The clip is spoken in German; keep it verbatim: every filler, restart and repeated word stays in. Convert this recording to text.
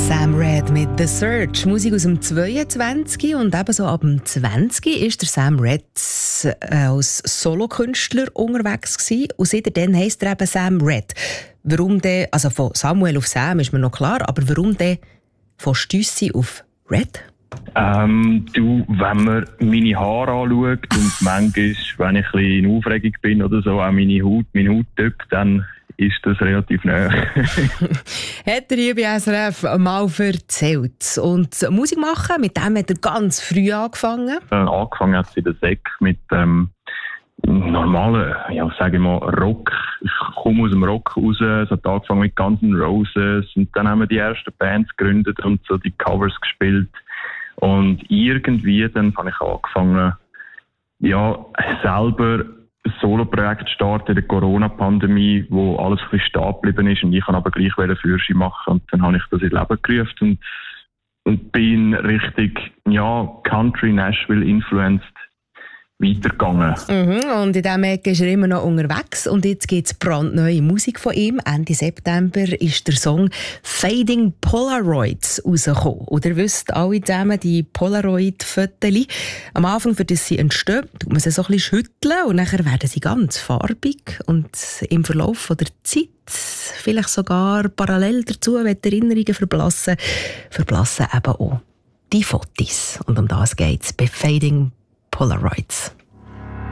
Sam Red mit «The Search», Musik aus dem zweiundzwanzig und ebenso ab dem zwanzig ist der Sam Red äh, als Solokünstler unterwegs gewesen. Und seitdem heisst er eben Sam Red. Warum denn, also von Samuel auf Sam ist mir noch klar, aber warum denn von Stüssi auf Red? Ähm, du, wenn man meine Haare anschaut und manchmal, wenn ich ein bisschen in Aufregung bin oder so, auch meine Haut, mein Hauttyp, dann ist das relativ nahe. Hat er hier bei S R F mal erzählt. Und Musik machen, mit dem hat er ganz früh angefangen. Äh, angefangen hat es in der Sek mit ähm, normalen, ja, sage ich mal, Rock. Ich komme aus dem Rock raus. Es hat angefangen mit Guns N' Roses und dann haben wir die ersten Bands gegründet und so die Covers gespielt. Und irgendwie dann habe ich angefangen, ja, selber ein Solo-Projekt zu starten in der Corona-Pandemie, wo alles ein bisschen stehen geblieben ist und ich kann aber gleich Führerschein machen und dann habe ich das ins Leben gerufen und, und bin richtig, ja, Country, Nashville influenced weitergegangen. Mhm, und in diesem Ecke ist er immer noch unterwegs und jetzt gibt es brandneue Musik von ihm. Ende September ist der Song «Fading Polaroids» rausgekommen. Und ihr wisst alle zusammen, die Polaroid-Fotos, am Anfang, für das sie entstehen, tut man sie so ein bisschen schütteln und nachher werden sie ganz farbig und im Verlauf der Zeit, vielleicht sogar parallel dazu, wenn die Erinnerungen verblassen, verblassen eben auch die Fotos. Und um das geht es bei «Fading Polaroids».